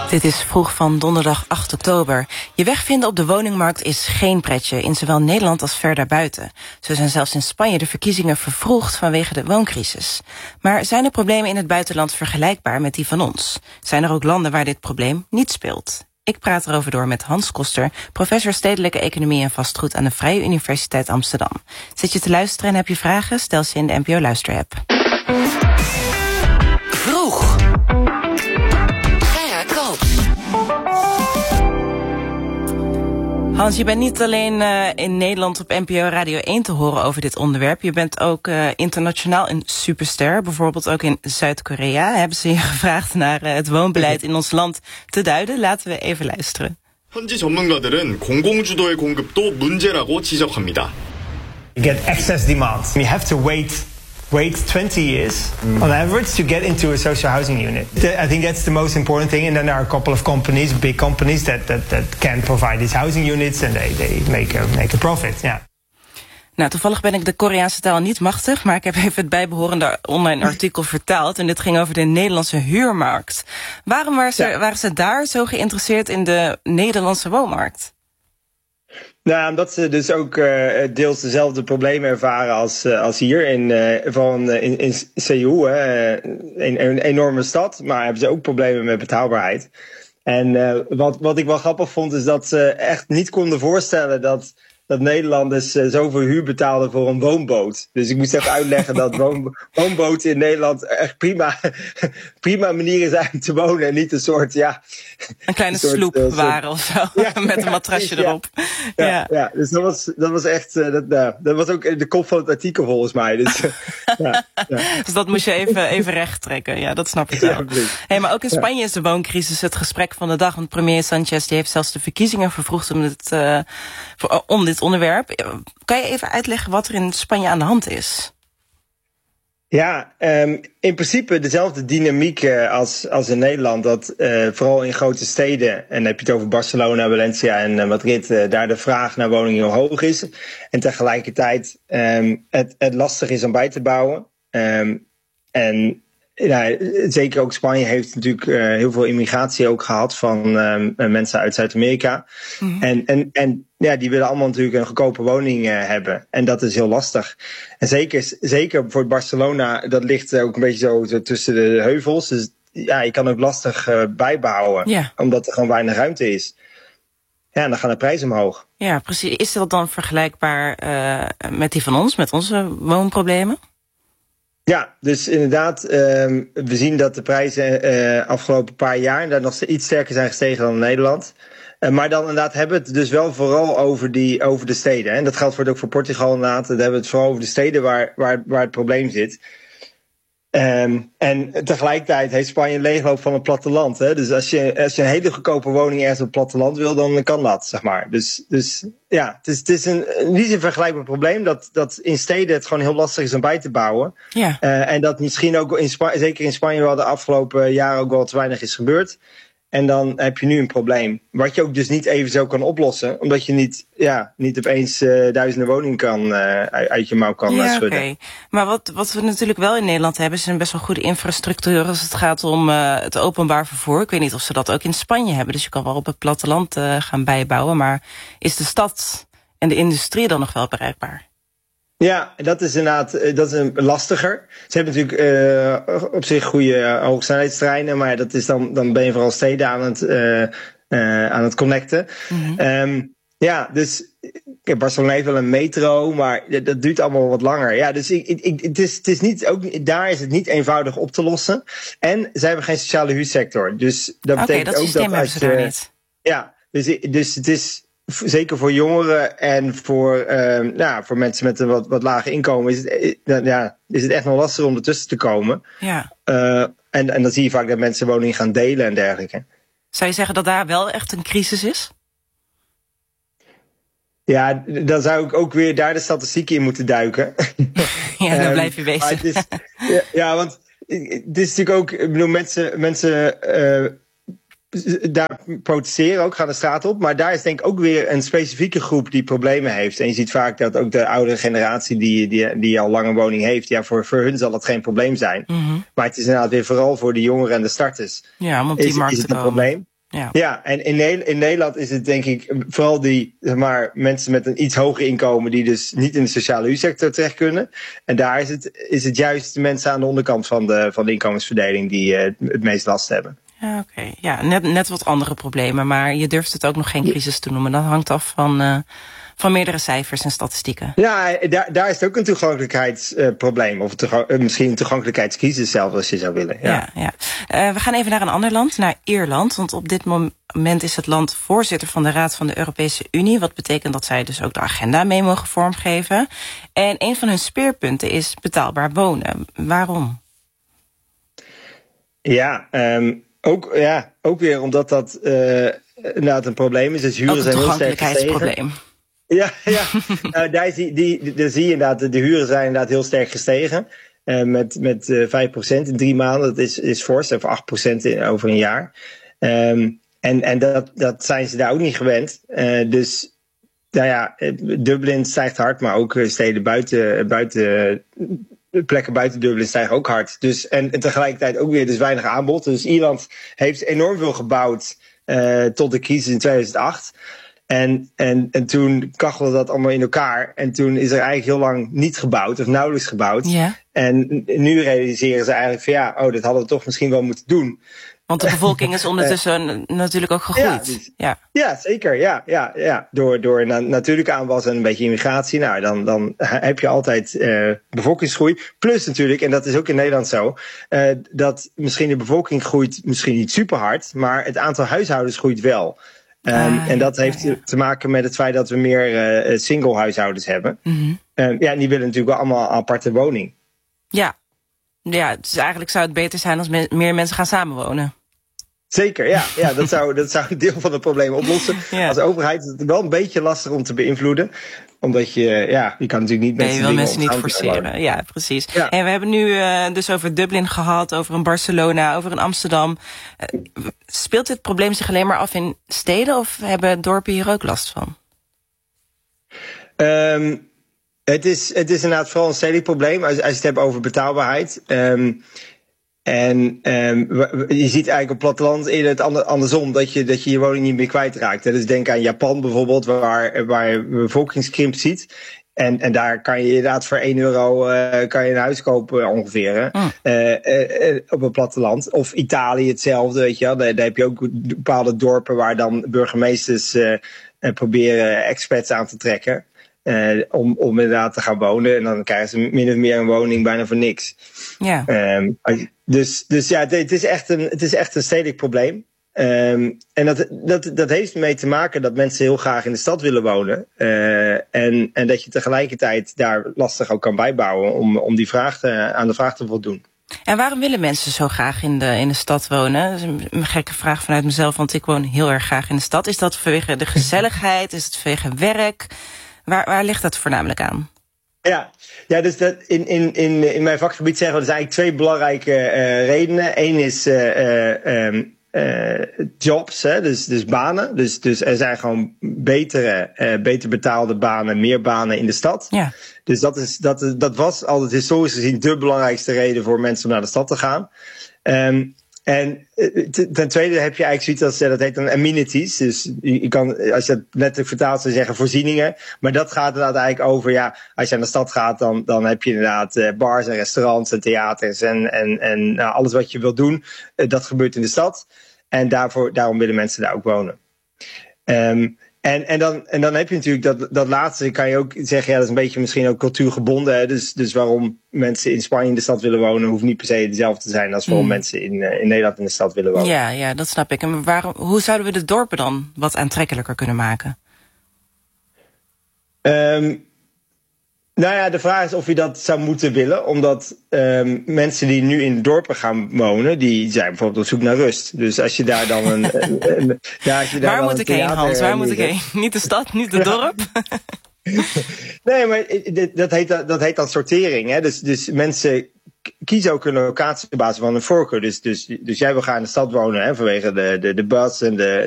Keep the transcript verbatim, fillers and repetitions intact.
Dit is vroeg van donderdag acht oktober. Je weg vinden op de woningmarkt is geen pretje, in zowel Nederland als ver daarbuiten. Zo zijn zelfs in Spanje de verkiezingen vervroegd vanwege de wooncrisis. Maar zijn de problemen in het buitenland vergelijkbaar met die van ons? Zijn er ook landen waar dit probleem niet speelt? Ik praat erover door met Hans Koster, professor stedelijke economie en vastgoed aan de Vrije Universiteit Amsterdam. Zit je te luisteren en heb je vragen? Stel ze in de N P O Luisterapp. Vroeg. Hans, je bent niet alleen uh, in Nederland op N P O Radio één te horen over dit onderwerp. Je bent ook uh, internationaal een superster. Bijvoorbeeld ook in Zuid-Korea hebben ze je gevraagd naar uh, het woonbeleid in ons land te duiden. Laten we even luisteren. 현지 전문가들은 공공주도의 공급도 문제라고 지적합니다. You get excess demand. You have to wait wait twenty years mm. on average to get into a social housing unit. I think that's the most important thing. And then there are a couple of companies, big companies, that that, that can provide these housing units and they, they make, a, make a profit. Yeah. Nou, toevallig ben ik de Koreaanse taal niet machtig, maar ik heb even het bijbehorende online artikel vertaald. En dit ging over de Nederlandse huurmarkt. Waarom waren ze, ja. waren ze daar zo geïnteresseerd in de Nederlandse woonmarkt? Nou, omdat ze dus ook uh, deels dezelfde problemen ervaren als, uh, als hier in, uh, van, uh, in, in Seoul, uh, een, een enorme stad. Maar hebben ze ook problemen met betaalbaarheid. En uh, wat, wat ik wel grappig vond is dat ze echt niet konden voorstellen dat, dat Nederlanders uh, zoveel huur betaalden voor een woonboot. Dus ik moest even uitleggen dat woon, woonboten in Nederland echt prima, prima manieren zijn om te wonen. En niet een soort, ja... Een kleine een soort, sloep uh, waren of zo, ja, met een matrasje ja, erop. Ja, ja. ja, dus dat was, dat was echt, uh, dat, uh, dat was ook de kop van het artikel volgens mij. Dus, uh, ja, ja. dus dat moest je even, even recht trekken, ja, dat snap ik wel. Ja, hey, maar ook in Spanje is de wooncrisis het gesprek van de dag. Want premier Sanchez die heeft zelfs de verkiezingen vervroegd om dit, uh, voor, om dit onderwerp. Kan je even uitleggen wat er in Spanje aan de hand is? Ja, um, in principe dezelfde dynamiek uh, als, als in Nederland. Dat uh, vooral in grote steden, en dan heb je het over Barcelona, Valencia en uh, Madrid, uh, daar de vraag naar woningen heel hoog is. En tegelijkertijd um, het, het lastig is om bij te bouwen. Um, en ja, zeker ook Spanje heeft natuurlijk uh, heel veel immigratie ook gehad van um, mensen uit Zuid-Amerika. Mm-hmm. En, en, en ja, die willen allemaal natuurlijk een goedkope woning uh, hebben. En dat is heel lastig. En zeker, zeker voor Barcelona, dat ligt ook een beetje zo, zo tussen de heuvels. Dus ja, je kan ook lastig uh, bijbouwen, yeah. omdat er gewoon weinig ruimte is. Ja, en dan gaan de prijzen omhoog. Ja, precies. Is dat dan vergelijkbaar uh, met die van ons, met onze woonproblemen? Ja, dus inderdaad, um, we zien dat de prijzen uh, afgelopen paar jaar daar nog iets sterker zijn gestegen dan in Nederland. Uh, maar dan inderdaad hebben we het dus wel vooral over, die, over de steden. En dat geldt voor, ook voor Portugal inderdaad. Dan hebben we het vooral over de steden waar, waar, waar het probleem zit. Um, en tegelijkertijd heeft Spanje een leegloop van het platteland. Hè? Dus als je, als je een hele goedkope woning ergens op het platteland wil, dan kan dat, zeg maar. Dus, dus ja, het is, het is een niet een vergelijkbaar probleem dat, dat in steden het gewoon heel lastig is om bij te bouwen. Ja. Uh, en dat misschien ook, in Spa- zeker in Spanje wel de afgelopen jaren ook wel te weinig is gebeurd. En dan heb je nu een probleem. Wat je ook dus niet even zo kan oplossen. Omdat je niet, ja, niet opeens uh, duizenden woningen kan, uh, uit je mouw kan ja, schudden. Okay. Maar wat, wat we natuurlijk wel in Nederland hebben, is een best wel goede infrastructuur als het gaat om uh, het openbaar vervoer. Ik weet niet of ze dat ook in Spanje hebben. Dus je kan wel op het platteland uh, gaan bijbouwen. Maar is de stad en de industrie dan nog wel bereikbaar? Ja, dat is inderdaad dat is lastiger. Ze hebben natuurlijk uh, op zich goede uh, hoogsnelheidstreinen, maar dat is dan, dan ben je vooral steden aan het, uh, uh, aan het connecten. Mm-hmm. Um, ja, dus kijk, Barcelona heeft wel een metro, maar dat, dat duurt allemaal wat langer. Ja, dus ik, ik, het is, het is niet, ook daar is het niet eenvoudig op te lossen. En ze hebben geen sociale huursector. Dus dat okay, betekent dat ook dat als je, daar niet. Ja, dus, dus het is zeker voor jongeren en voor, uh, nou, voor mensen met een wat, wat lager inkomen is het, ja, is het echt nog lastig om ertussen te komen. Ja. Uh, en, en dan zie je vaak dat mensen woningen gaan delen en dergelijke. Zou je zeggen dat daar wel echt een crisis is? Ja, dan zou ik ook weer daar de statistieken in moeten duiken. Ja, dan blijf je bezig. Um, is, ja, ja, want het is natuurlijk ook, ik bedoel, mensen, mensen uh, daar protesteren ook, gaan de straat op. Maar daar is denk ik ook weer een specifieke groep die problemen heeft. En je ziet vaak dat ook de oudere generatie die, die, die al lang een woning heeft, ja, voor, voor hun zal het geen probleem zijn. Mm-hmm. Maar het is inderdaad weer vooral voor de jongeren en de starters. Ja, om op die is, markt is het te een komen. probleem. Ja, ja en in, ne- in Nederland is het denk ik vooral die zeg maar, mensen met een iets hoger inkomen die dus niet in de sociale huursector terecht kunnen. En daar is het, is het juist de mensen aan de onderkant van de, van de inkomensverdeling die uh, het meest last hebben. Ja, oké. Okay. Ja, net, net wat andere problemen, maar je durft het ook nog geen crisis te noemen. Dat hangt af van, uh, van meerdere cijfers en statistieken. Ja, daar, daar is het ook een toegankelijkheidsprobleem. Uh, of toega- uh, misschien een toegankelijkheidscrisis zelf, als je zou willen. Ja, ja. ja. Uh, we gaan even naar een ander land, naar Ierland. Want op dit moment is het land voorzitter van de Raad van de Europese Unie. Wat betekent dat zij dus ook de agenda mee mogen vormgeven. En een van hun speerpunten is betaalbaar wonen. Waarom? Ja, um, ook, ja, ook weer omdat dat uh, inderdaad een probleem is. Dus huren ook een zijn heel sterk toegankelijkheidsprobleem. Ja, ja. nou, daar, zie, die, daar zie je inderdaad, de huren zijn inderdaad heel sterk gestegen. Uh, met met uh, vijf procent in drie maanden, dat is, is fors. Of acht procent in, over een jaar. Um, en en dat, dat zijn ze daar ook niet gewend. Uh, dus, nou ja, Dublin stijgt hard, maar ook steden buiten... buiten plekken buiten Dublin stijgen ook hard. Dus, en, en tegelijkertijd ook weer dus weinig aanbod. Dus Ierland heeft enorm veel gebouwd uh, tot de crisis in tweeduizend acht. En, en, en toen kachelde dat allemaal in elkaar. En toen is er eigenlijk heel lang niet gebouwd, of nauwelijks gebouwd. Ja. En nu realiseren ze eigenlijk van ja, oh, dat hadden we toch misschien wel moeten doen. Want de bevolking is ondertussen natuurlijk ook gegroeid. Ja, dus, ja. ja zeker. Ja, ja, ja. Door, door na, natuurlijke aanwas en een beetje immigratie. Nou, dan, dan heb je altijd uh, bevolkingsgroei. Plus natuurlijk, en dat is ook in Nederland zo, uh, dat misschien de bevolking groeit misschien niet super hard, maar het aantal huishoudens groeit wel. Um, ah, en dat ja, heeft ja. te maken met het feit dat we meer uh, single huishoudens hebben. Mm-hmm. Um, ja, en die willen natuurlijk wel allemaal een aparte woning. Ja. Ja, dus eigenlijk zou het beter zijn als me- meer mensen gaan samenwonen. Zeker, ja. ja dat, zou, dat zou een deel van het probleem oplossen. Ja. Als overheid is het wel een beetje lastig om te beïnvloeden. Omdat je, ja, je kan natuurlijk niet nee, mensen... Nee, je wil mensen niet forceren. Ja, precies. Ja. En we hebben nu uh, dus over Dublin gehad, over een Barcelona, over een Amsterdam. Uh, speelt dit probleem zich alleen maar af in steden of hebben dorpen hier ook last van? Um, het, is, het is inderdaad vooral een stedelijk probleem als, als je het hebt over betaalbaarheid. Um, En um, je ziet eigenlijk op platteland eerder het ander, andersom, dat je, dat je je woning niet meer kwijtraakt. Dus denk aan Japan bijvoorbeeld, waar, waar je bevolkingskrimp ziet. En, en daar kan je inderdaad voor één euro uh, kan je een huis kopen ongeveer. Mm. Uh, uh, uh, op het platteland. Of Italië hetzelfde, weet je wel. Daar, daar heb je ook bepaalde dorpen waar dan burgemeesters uh, uh, proberen expats aan te trekken. Uh, om, om inderdaad te gaan wonen. En dan krijgen ze min of meer een woning bijna voor niks. Ja. Um, dus, dus ja, het is echt een, het is echt een stedelijk probleem. Um, en dat, dat, dat heeft ermee te maken dat mensen heel graag in de stad willen wonen. Uh, en, en dat je tegelijkertijd daar lastig ook kan bijbouwen om, om die vraag te, aan de vraag te voldoen. En waarom willen mensen zo graag in de, in de stad wonen? Dat is een, een gekke vraag vanuit mezelf, want ik woon heel erg graag in de stad. Is dat vanwege de gezelligheid? Is het vanwege werk? Waar, waar ligt dat voornamelijk aan? Ja, ja dus dat in, in, in, in mijn vakgebied zeggen we dus eigenlijk twee belangrijke uh, redenen. Eén is uh, uh, um, uh, jobs, hè, dus, dus banen. Dus, dus er zijn gewoon betere, uh, beter betaalde banen, meer banen in de stad. Ja. Dus dat, is, dat, dat was altijd historisch gezien de belangrijkste reden voor mensen om naar de stad te gaan. Um, En ten tweede heb je eigenlijk zoiets als, dat heet dan amenities. Dus je kan, als je het letterlijk vertaalt, zou zeggen voorzieningen. Maar dat gaat inderdaad eigenlijk over, ja, als je aan de stad gaat, dan, dan heb je inderdaad bars en restaurants en theaters en, en, en nou, alles wat je wilt doen, dat gebeurt in de stad. En daarvoor, daarom willen mensen daar ook wonen. Um, En, en, dan, en dan heb je natuurlijk dat, dat laatste, kan je ook zeggen, ja, dat is een beetje misschien ook cultuurgebonden. Hè? Dus, dus waarom mensen in Spanje in de stad willen wonen, hoeft niet per se hetzelfde te zijn als waarom mm. mensen in, uh, in Nederland in de stad willen wonen. Ja, ja, dat snap ik. En waarom, hoe zouden we de dorpen dan wat aantrekkelijker kunnen maken? Um, nou ja, de vraag is of je dat zou moeten willen. Omdat um, mensen die nu in dorpen gaan wonen, die zijn bijvoorbeeld op zoek naar rust. Dus als je daar dan een... een, een ja, als je daar Waar dan moet ik heen, Hans? Waar moet ik heen? Niet de stad, niet het dorp? Nee, maar dat heet, dat heet dan sortering. Hè? Dus, dus mensen kiezen ook een locatie op basis van een voorkeur. Dus, dus, dus jij wil gaan in de stad wonen, hè, vanwege de, de, de bus en de